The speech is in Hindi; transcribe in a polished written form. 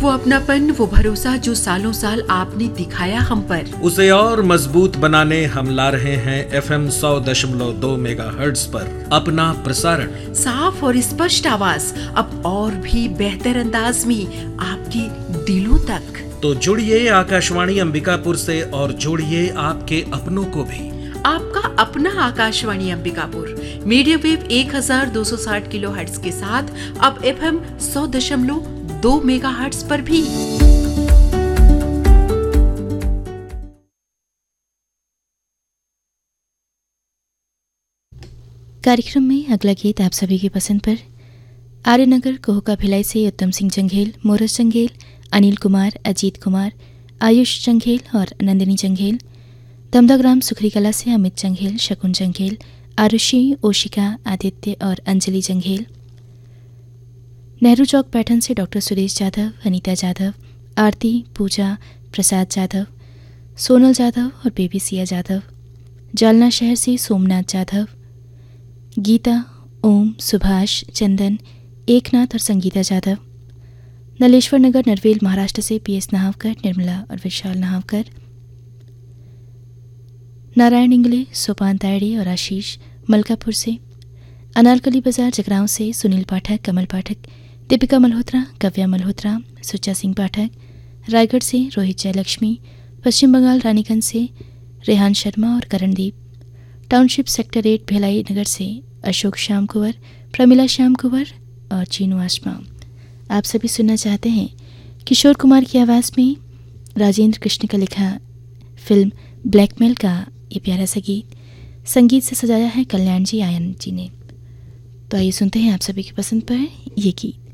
वो अपनापन, वो भरोसा जो सालों साल आपने दिखाया हम पर, उसे और मजबूत बनाने हम ला रहे हैं FM 100.2 मेगाहर्ट्ज पर अपना प्रसारण। साफ और स्पष्ट आवाज अब और भी बेहतर अंदाज में आपके दिलों तक। तो जुड़िए आकाशवाणी अंबिकापुर से और जोड़िए आपके अपनों को भी। आपका अपना Akashvani Ambikapur medium wave 1260 kilohertz के साथ अब FM 100.2 मेगाहर्ट्ज पर भी। कार्यक्रम में अगला गीत आप सभी की पसंद पर आर्यनगर कोहका भिलाई से उत्तम सिंह जंघेल, मोरस जंघेल, अनिल कुमार, अजीत कुमार, आयुष जंघेल और नंदिनी जंघेल। दमदाग्राम सुखरी कला से अमित जंघेल, शकुन जंघेल, आरुषि, ओशिका, आदित्य और अंजलि जंघेल। नेहरू चौक पैठन से डॉक्टर सुरेश जाधव, अनीता जाधव, आरती, पूजा, प्रसाद जाधव, सोनल जाधव और बेबी सिया जाधव। जालना शहर से सोमनाथ जाधव, गीता, ओम, सुभाष, चंदन, एकनाथ और संगीता जाधव। नलेश्वर नगर नरवेल महाराष्ट्र से PS नहावकर, निर्मला और विशाल नहावकर। नारायण इंगले, सोपान तायड़े और आशीष मलकापुर से। अनारकली बाजार जगरांव से सुनील पाठक, कमल पाठक, दीपिका मल्होत्रा, कव्या मल्होत्रा, सुच्चा सिंह पाठक। रायगढ़ से रोहित जयलक्ष्मी, पश्चिम बंगाल रानीगंज से रेहान शर्मा और करणदीप। टाउनशिप सेक्टर 8 भिलाई नगर से अशोक श्याम कुंवर, प्रमिला श्याम कुंवर और चीनू आसमा। आप सभी सुनना चाहते हैं किशोर कुमार की आवाज़ में राजेंद्र कृष्ण का लिखा फिल्म ब्लैकमेल का ये प्यारा सा गीत। संगीत से सजाया है कल्याण जी आयन जी ने। तो आइए सुनते हैं आप सभी की पसंद पर ये गीत।